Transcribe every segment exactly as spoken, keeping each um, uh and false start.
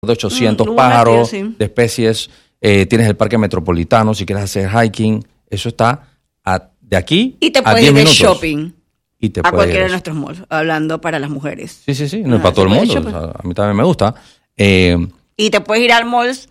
de ochocientos Mm, pájaros, tío, sí. de especies. Eh, tienes el parque metropolitano, si quieres hacer hiking. Eso está a, de aquí Y te a puedes diez ir de minutos. shopping Y te a puedes cualquiera ir de eso. nuestros malls, hablando para las mujeres. Sí, sí, sí, no es Ah, para todo el se puede mundo. shopping. O sea, a mí también me gusta. Eh, Y te puedes ir al malls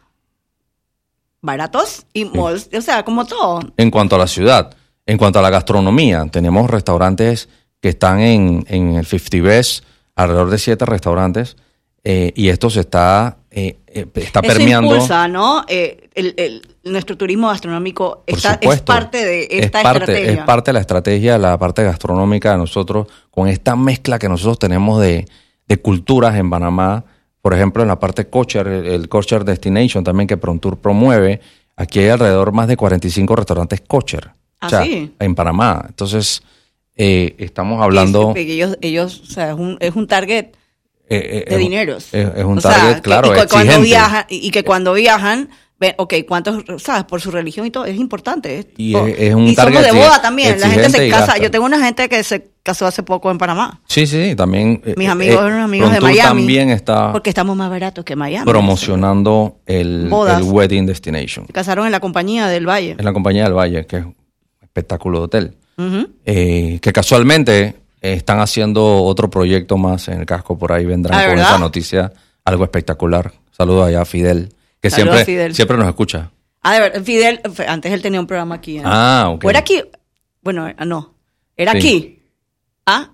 baratos y malls, o sea, como todo. en cuanto a la ciudad, en cuanto a la gastronomía, tenemos restaurantes que están en, en el cincuenta Best, alrededor de siete restaurantes, eh, y esto se está, eh, eh, está Eso permeando. impulsa, ¿no? Eh, el, el, nuestro turismo gastronómico Por está, es supuesto. parte de esta es parte, estrategia. Es parte de la estrategia, la parte gastronómica de nosotros, con esta mezcla que nosotros tenemos de, de culturas en Panamá. Por ejemplo, en la parte kosher, el, el Kosher Destination también que PRONTUR promueve, aquí hay alrededor más de cuarenta y cinco restaurantes kosher. ¿Ah, o sea, sí? en Panamá. Entonces, eh, estamos hablando... Es, ellos, ellos, o sea, es un, es un target eh, eh, de es, dineros. Es, es un O target, sea, que- claro, y cu- cuando exigente. viajan, y, y que cuando viajan, ven, ok, cuántos, sabes, por su religión y todo, es importante. Es- Y oh, es- es un y somos target de boda exi- también, la gente exigente se y casa. gasta. Yo tengo una gente que se casó hace poco en Panamá. Sí, sí, también... eh, Mis amigos, eh, unos amigos de PRONTUR Miami. también está Porque estamos más baratos que Miami. promocionando el, Bodas. el Wedding Destination. Se casaron en la compañía del Valle. En la compañía del Valle, que es un espectáculo de hotel. Ujú. Eh, que casualmente eh, están haciendo otro proyecto más en el casco, por ahí vendrán Ah, con ¿verdad? esa noticia, algo espectacular. Saludos allá a Fidel, que Saludos siempre, a Fidel. siempre nos escucha. Ah, de verdad, Fidel, antes él tenía un programa aquí. ¿eh? Ah, ok. ¿O era aquí? Bueno, ah, no. ¿Era Sí. aquí? ¿Ah?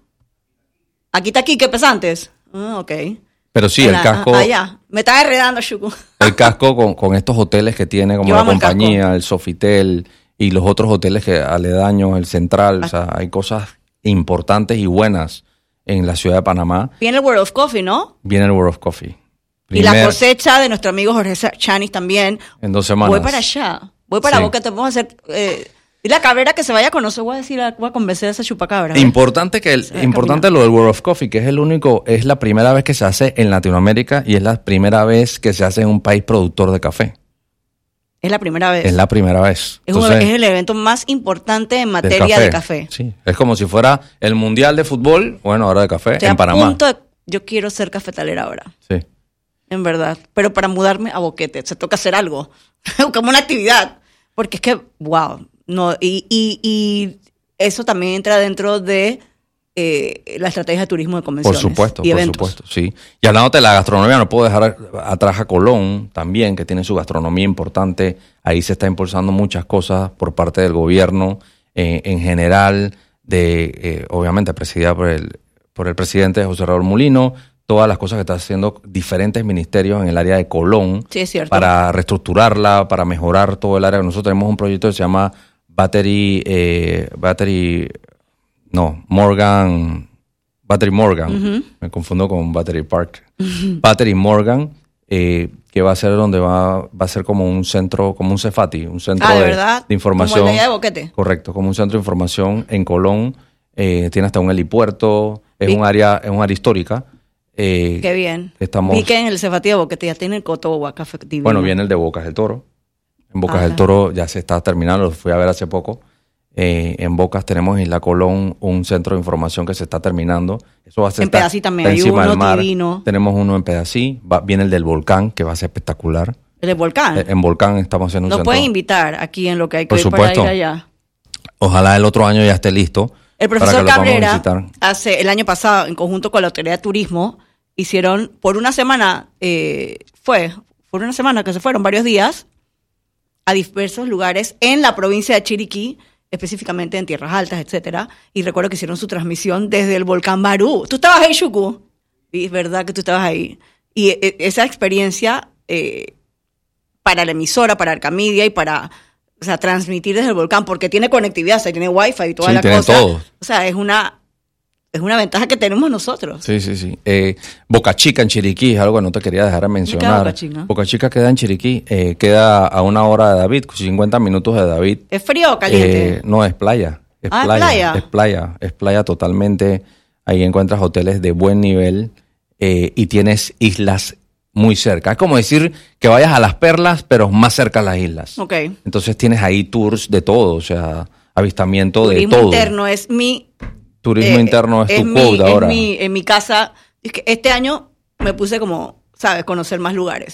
¿Aquí está aquí? ¿Qué pesantes? Ah, ok. Pero sí, En el la- casco, ah, allá. Me estaba enredando, Shuku. el casco con, con estos hoteles que tiene, como Yo la amo el compañía, el Sofitel y los otros hoteles que aledaños, el Central, Ah. o sea, hay cosas importantes y buenas en la ciudad de Panamá. Viene el World of Coffee, ¿no? Viene el World of Coffee. Y la Primer- cosecha de nuestro amigo Jorge Sa- Chanis también. en dos semanas. Voy para allá. Voy para Sí. Boca, te vamos a hacer... Eh, y la cabrera que se vaya con nosotros, voy a decir, voy a convencer a esa chupacabra. ¿ves? Importante que el, Se va a importante lo del World of Coffee, que es el único, es la primera vez que se hace en Latinoamérica y es la primera vez que se hace en un país productor de café. Es la primera vez. Es la primera vez. Es, un- Entonces, es el evento más importante en del materia de café. Sí, es como si fuera el mundial de fútbol, bueno, ahora de café, Estoy en a Panamá. punto de- yo quiero ser cafetalera ahora, Sí. en verdad. Pero para mudarme a Boquete, se toca hacer algo, como una actividad. Porque es que, wow, no, y, y, y eso también entra dentro de eh, la estrategia de turismo de Por convenciones supuesto, y por eventos. supuesto, sí. Y hablando de la gastronomía, no puedo dejar atrás a Colón también, que tiene su gastronomía importante. Ahí se está impulsando muchas cosas por parte del gobierno eh, en general, de eh, obviamente presidida por el, por el presidente José Raúl Mulino, todas las cosas que están haciendo diferentes ministerios en el área de Colón Sí, es cierto. para reestructurarla, para mejorar todo el área. Nosotros tenemos un proyecto que se llama Battery, eh, Battery, no, Morgan, Battery Morgan, me confundo con Battery Park, Battery Morgan, eh, que va a ser donde va, va a ser como un centro, como un Cefati, un centro Ah, ¿de de, verdad? de información. Como el de allá de Boquete. Correcto, como un centro de información en Colón, eh, tiene hasta un helipuerto, es Vi- un área, es un área histórica. eh, Qué bien. Estamos- Vi que en el Cefatí de Boquete ya tiene el Cotoba Café divino. Bueno, viene el de Bocas del Toro. En Bocas Ajá. del Toro ya se está terminando, lo fui a ver hace poco. Eh, en Bocas tenemos en Isla Colón un centro de información que se está terminando. Eso va a ser En está- Pedací también está hay encima uno del mar. divino. Tenemos uno en Pedací, va- viene el del Volcán, que va a ser espectacular. El de Volcán. Eh, en Volcán estamos haciendo un Nos centro. pueden invitar aquí en lo que hay que Por ir supuesto. para ir allá. Ojalá el otro año ya esté listo. El para profesor que lo podamos Cabrera, visitar. hace el año pasado, en conjunto con la Autoridad de Turismo, hicieron por una semana, eh, fue, por una semana que se fueron varios días a diversos lugares en la provincia de Chiriquí, específicamente en Tierras Altas, etcétera. Y recuerdo que hicieron su transmisión desde el volcán Barú. ¿Tú estabas ahí, Shuku? Y es verdad que tú estabas ahí. Y eh, esa experiencia eh, para la emisora, para Arcamedia y para, o sea, transmitir desde el volcán, porque tiene conectividad, o sea, tiene wifi y toda Sí, la tiene cosa. todo. O sea, es una, es una ventaja que tenemos nosotros. Sí, sí, sí. Eh, Boca Chica en Chiriquí es algo que no te quería dejar de mencionar. Boca Chica? Boca Chica queda en Chiriquí, eh, queda a una hora de David, cincuenta minutos de David. ¿Es frío o caliente? Eh, no, es playa. Es Ah, ¿es playa, playa? Es playa, es playa totalmente. Ahí encuentras hoteles de buen nivel eh, y tienes islas muy cerca. Es como decir que vayas a Las Perlas, pero más cerca a las islas. Ok. Entonces tienes ahí tours de todo, o sea, avistamiento Turismo de todo. interno es mi... Turismo eh, interno es, tu mi, quote es ahora. mi- en mi casa, es que este año me puse como ¿sabes? Conocer más lugares.